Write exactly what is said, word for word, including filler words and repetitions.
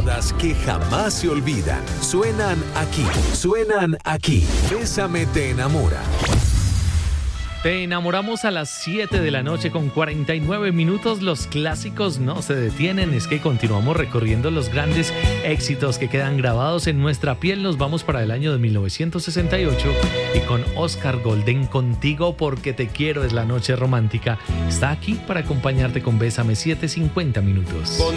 baladas que jamás se olvidan. Suenan aquí, suenan aquí. Bésame te enamora. Te enamoramos a las siete de la noche con cuarenta y nueve minutos. Los clásicos no se detienen, es que continuamos recorriendo los grandes éxitos que quedan grabados en nuestra piel. Nos vamos para el año de mil novecientos sesenta y ocho y con Oscar Golden, Contigo porque te quiero es la noche romántica. Está aquí para acompañarte con Bésame siete cincuenta minutos. Con